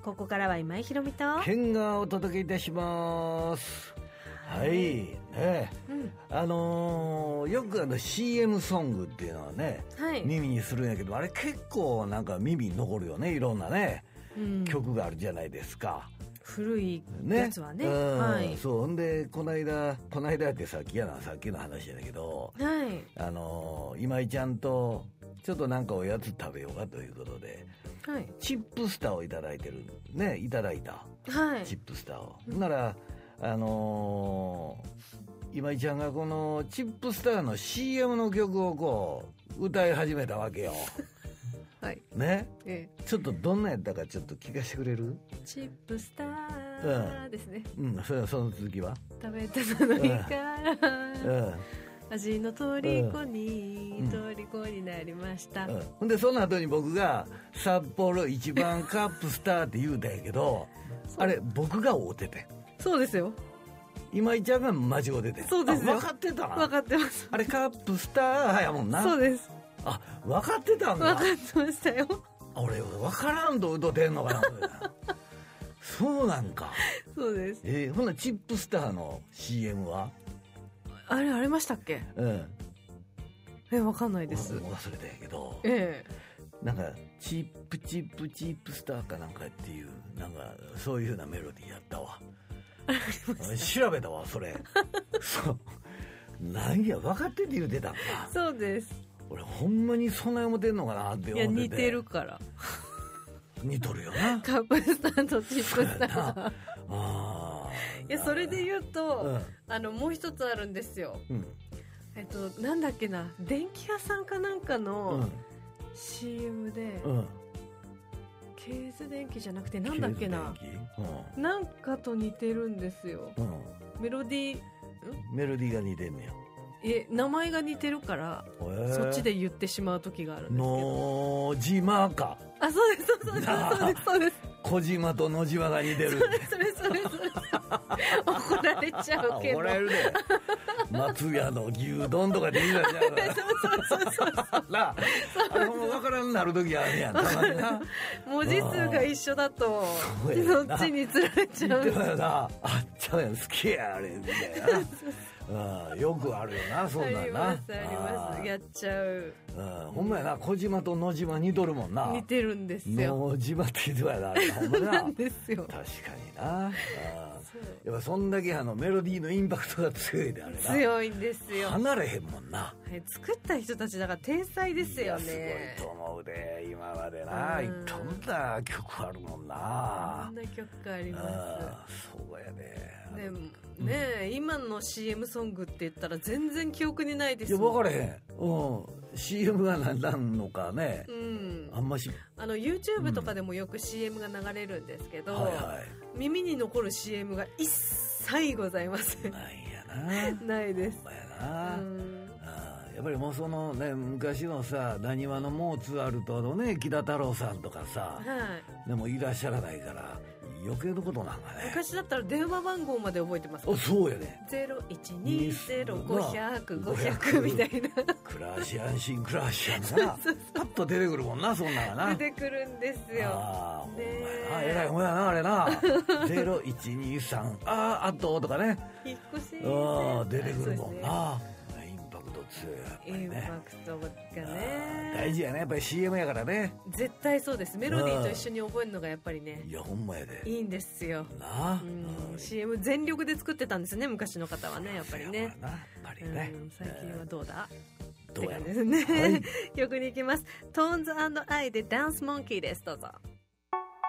ここからは今井ひろみとケンがお届けいたします。はいね、よくCM ソングっていうのはね、はい、耳にするんやけど、あれ結構なんか耳に残るよね。いろんなね、曲があるじゃないですか。 古いやつはね、はい、 そう。ほんでこの間ってさっきの話やだけど、はい、今井ちゃんとちょっとなんかおやつ食べようかということで、はい、チップスターをいただいた、はい、チップスターを、なら今井ちゃんがこのチップスターの CM の曲をこう歌い始めたわけよ。はいね、ちょっとどんなやったかちょっと聞かせてくれる？ チップスターですね。 その続きは食べたのにから、味の虜になりました。 ほんでその後に僕が札幌一番カップスターって言うたんやけどあれ僕が会うてて。 そうですよ。 今井ちゃんが間違うてて。 そうですよ。 分かってた。 分かってます。 あれカップスターやもんな。 そうです。 あ、分かってたんだ。 分かってましたよ。 俺分からんと歌ってんのかな。そうなんか。 そうです。 ほんなチップスターの CM はあれありましたっけ？分かんないです。 忘れたんやけど、なんかチップスターかなんかっていうなんかそういうようなメロディーやったわ。調べたわそれ。そう何や分かってって言うてたんか。 そうです。俺ほんまにそんな思ってんのかなって思ってて。いや似てるから似とるよな。 カップスターとチップスター。いやそれで言うと、もう一つあるんですよ。なんだっけな、電気屋さんかなんかの CM で、ケーズ電気じゃなくてなんだっけな、なんかと似てるんですよ。メロディーが似てんねや。 名前が似てるから、そっちで言ってしまう時があるんですけど。 野島か。 あ、そうですそうです。 小島と野島が似てる。 それ怒られちゃうけど。 怒られるで。松屋の牛丼とかで言うじゃん。そうなあ、あれも分からんなる時あるやん。 文字数が一緒だとそっちにつられちゃう。 言ってたよな。あっちゃうやん好きやあれみたいな。よくあるよなそんなんな。 ありますやっちゃう。 ほんまやな、小島と野島似とるもんな。 似てるんですよ。 野島って言ってたやな。ほんまなんですよ。 確かにな。やっぱそんだけメロディーのインパクトが強いであれな。 強いんですよ。 離れへんもんな。 作った人たちだから天才ですよね。 すごいと思うで。今までな、いろんな曲あるもんな。 いろんな曲あります。 そうやね。 でもね、今の CM ソングって言ったら全然記憶にないですもん。いや分かれへん。CM が何のかね、あんまし YouTube とかでもよく CM が流れるんですけど、耳に残る CM が一切ございません。 ないやな。 ないです。 ほんまやな。やっぱりもうそのね、昔のさ、なにわのモーツァルトのね、木田太郎さんとかさ、でもいらっしゃらないから余計なことなんかね。 昔だったら電話番号まで覚えてます。 そうやね。 0120500500みたいな。 クラシアンシンクラシアンかな。パッと出てくるもんな、そんなのな。 出てくるんですよ。 ほんまやな、えらいもんやなあれな。0123あととかね、 引っ越し出てくるもんな。インパクト強いやっぱりね。 インパクトがね大事やね、やっぱり CM やからね。 絶対そうです。メロディーと一緒に覚えるのがやっぱりね、 いやほんまやでいいんですよな。 CM 全力で作ってたんですね、昔の方はね、やっぱりね。 やっぱりね。 最近はどうだどうやですね。曲に行きます。トーンズ&アイでダンスモンキーです。どうぞ。